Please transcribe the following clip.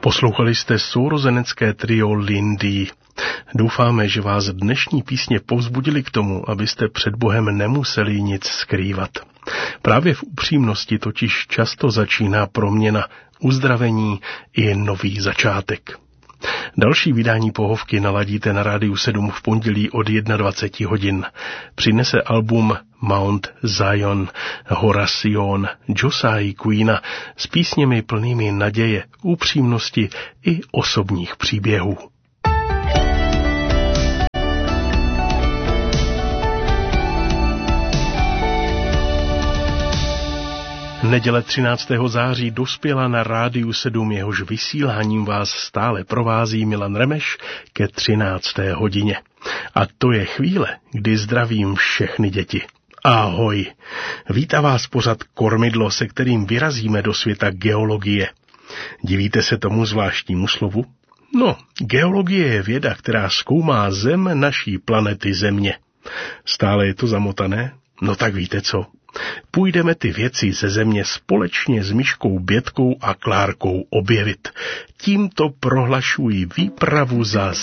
Poslouchali jste sourozenecké trio Lindy. Doufáme, že vás dnešní písně povzbudili k tomu, abyste před Bohem nemuseli nic skrývat. Právě v upřímnosti totiž často začíná proměna, uzdravení i nový začátek. Další vydání Pohovky naladíte na Rádiu 7 v pondělí od 21 hodin. Přinese album Mount Zion, Hora Sion, Josiah Queena s písněmi plnými naděje, upřímnosti i osobních příběhů. Neděle 13. září dospěla na Rádiu 7, jehož vysíláním vás stále provází Milan Remeš ke 13. hodině. A to je chvíle, kdy zdravím všechny děti. Ahoj! Vítá vás pořad Kormidlo, se kterým vyrazíme do světa geologie. Divíte se tomu zvláštnímu slovu? No, geologie je věda, která zkoumá zem naší planety Země. Stále je to zamotané? No tak víte co? Půjdeme ty věci ze Země společně s Myškou Bětkou a Klárkou objevit. Tímto prohlašuji výpravu za